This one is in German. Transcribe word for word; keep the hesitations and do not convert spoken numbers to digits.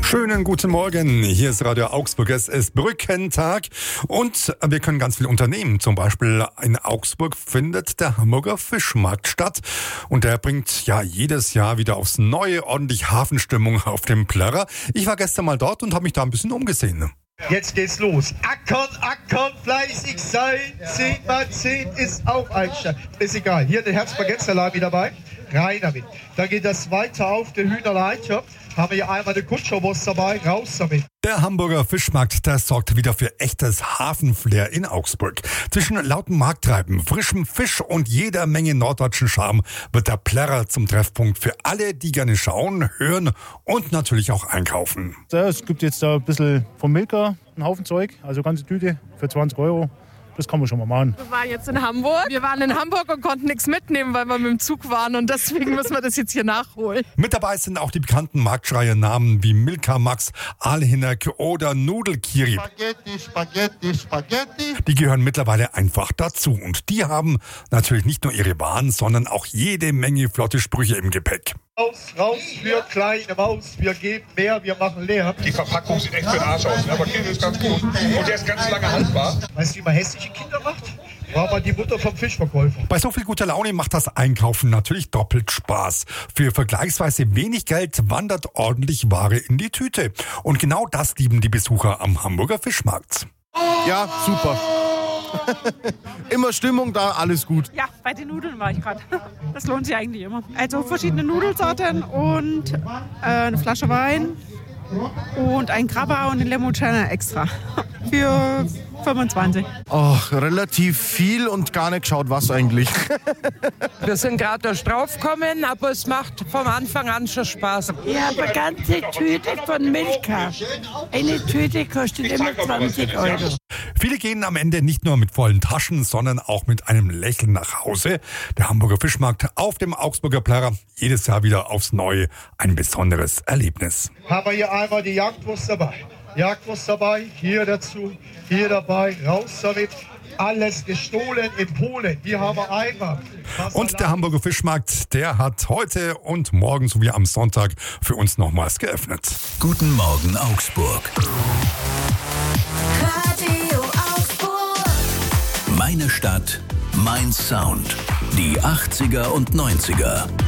Schönen guten Morgen, hier ist Radio Augsburg, es ist Brückentag und wir können ganz viel unternehmen. Zum Beispiel in Augsburg findet der Hamburger Fischmarkt statt und der bringt ja jedes Jahr wieder aufs Neue ordentlich Hafenstimmung auf dem Plärrer. Ich war gestern mal dort und habe mich da ein bisschen umgesehen. Jetzt geht's los. Ackern, ackern, fleißig sein. zehn mal zehn ist auch ein Stein. Ist egal. Hier der Herzbaguette-Salami dabei. Rein damit. Dann geht das weiter auf der Hühnerleiter. Haben wir hier einmal eine Kutscherwurst dabei. Raus damit. Der Hamburger Fischmarkt, der sorgt wieder für echtes Hafenflair in Augsburg. Zwischen lautem Markttreiben, frischem Fisch und jeder Menge norddeutschen Charme wird der Plärrer zum Treffpunkt für alle, die gerne schauen, hören und natürlich auch einkaufen. Ja, es gibt jetzt da ein bisschen vom Milka, einen Haufen Zeug, also ganze Tüte für zwanzig Euro. Das kann man schon mal machen. Wir waren jetzt in Hamburg. Wir waren in Hamburg und konnten nichts mitnehmen, weil wir mit dem Zug waren. Und deswegen müssen wir das jetzt hier nachholen. Mit dabei sind auch die bekannten Marktschreier-Namen wie Milka Max, Aalhinneck oder Nudelkiri. Spaghetti, Spaghetti, Spaghetti. Die gehören mittlerweile einfach dazu. Und die haben natürlich nicht nur ihre Waren, sondern auch jede Menge flotte Sprüche im Gepäck. Raus, raus für kleine Maus. Wir geben mehr, wir machen leer. Die Verpackung sieht echt für den Arsch aus, aber Kind ist ganz gut. Und der ist ganz lange haltbar. Weißt du, wie man hässliche Kinder macht? War mal die Mutter vom Fischverkäufer. Bei so viel guter Laune macht das Einkaufen natürlich doppelt Spaß. Für vergleichsweise wenig Geld wandert ordentlich Ware in die Tüte. Und genau das lieben die Besucher am Hamburger Fischmarkt. Ja, super. Immer Stimmung da, alles gut. Ja, bei den Nudeln war ich gerade. Das lohnt sich eigentlich immer. Also verschiedene Nudelsorten und äh, eine Flasche Wein und ein Grabber und ein Limoncello extra. Für fünfundzwanzig. Ach, relativ viel und gar nicht geschaut, was eigentlich. Wir sind gerade erst draufgekommen, aber es macht vom Anfang an schon Spaß. Ich habe eine ganze Tüte von Milka. Eine Tüte kostet immer zwanzig Euro. Viele gehen am Ende nicht nur mit vollen Taschen, sondern auch mit einem Lächeln nach Hause. Der Hamburger Fischmarkt auf dem Augsburger Plärrer, jedes Jahr wieder aufs Neue ein besonderes Erlebnis. Haben wir hier einmal die Jagdwurst dabei. Jagdwurst dabei, hier dazu, hier dabei, raus damit. Alles gestohlen in Polen. Hier haben wir einmal. Und der Hamburger Fischmarkt, der hat heute und morgen sowie am Sonntag für uns nochmals geöffnet. Guten Morgen Augsburg. Radio Augsburg. Meine Stadt, mein Sound. Die achtziger und neunziger.